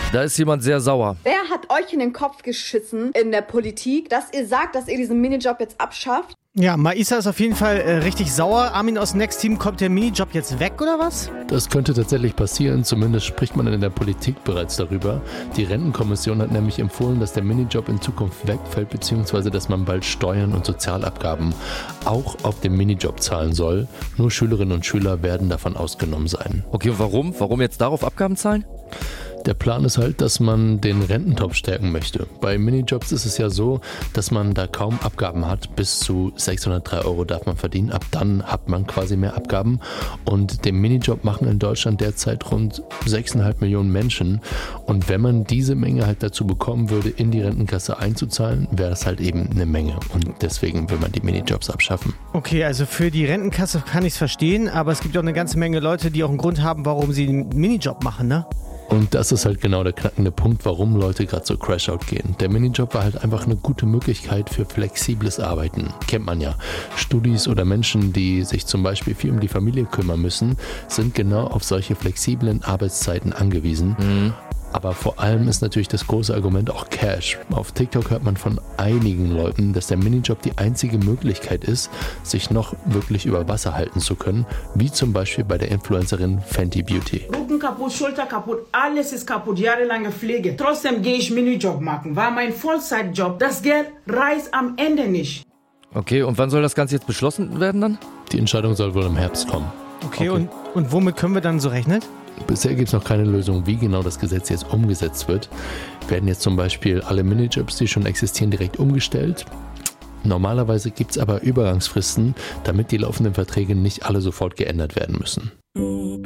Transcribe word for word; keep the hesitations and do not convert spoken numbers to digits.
Da ist jemand sehr sauer. Wer hat euch in den Kopf geschissen in der Politik, dass ihr sagt, dass ihr diesen Minijob jetzt abschafft? Ja, Maissa ist auf jeden Fall äh, richtig sauer. Armin aus dem Next Team, kommt der Minijob jetzt weg oder was? Das könnte tatsächlich passieren, zumindest spricht man in der Politik bereits darüber. Die Rentenkommission hat nämlich empfohlen, dass der Minijob in Zukunft wegfällt, beziehungsweise dass man bald Steuern und Sozialabgaben auch auf den Minijob zahlen soll. Nur Schülerinnen und Schüler werden davon ausgenommen sein. Okay, und warum? Warum jetzt darauf Abgaben zahlen? Der Plan ist halt, dass man den Rententopf stärken möchte. Bei Minijobs ist es ja so, dass man da kaum Abgaben hat. Bis zu sechshundertdrei Euro darf man verdienen. Ab dann hat man quasi mehr Abgaben. Und den Minijob machen in Deutschland derzeit rund sechs Komma fünf Millionen Menschen. Und wenn man diese Menge halt dazu bekommen würde, in die Rentenkasse einzuzahlen, wäre das halt eben eine Menge. Und deswegen will man die Minijobs abschaffen. Okay, also für die Rentenkasse kann ich es verstehen, aber es gibt auch eine ganze Menge Leute, die auch einen Grund haben, warum sie einen Minijob machen, ne? Und das ist halt genau der knackende Punkt, warum Leute gerade so Crash-Out gehen. Der Minijob war halt einfach eine gute Möglichkeit für flexibles Arbeiten. Kennt man ja. Studis oder Menschen, die sich zum Beispiel viel um die Familie kümmern müssen, sind genau auf solche flexiblen Arbeitszeiten angewiesen. Mhm. Aber vor allem ist natürlich das große Argument auch Cash. Auf TikTok hört man von einigen Leuten, dass der Minijob die einzige Möglichkeit ist, sich noch wirklich über Wasser halten zu können, wie zum Beispiel bei der Influencerin Fenty Beauty. Rücken kaputt, Schulter kaputt, alles ist kaputt, jahrelange Pflege. Trotzdem gehe ich Minijob machen, war mein Vollzeitjob. Das Geld reicht am Ende nicht. Okay, und wann soll das Ganze jetzt beschlossen werden dann? Die Entscheidung soll wohl im Herbst kommen. Okay, okay. Und, und womit können wir dann so rechnen? Bisher gibt es noch keine Lösung, wie genau das Gesetz jetzt umgesetzt wird. Werden jetzt zum Beispiel alle Minijobs, die schon existieren, direkt umgestellt? Normalerweise gibt es aber Übergangsfristen, damit die laufenden Verträge nicht alle sofort geändert werden müssen.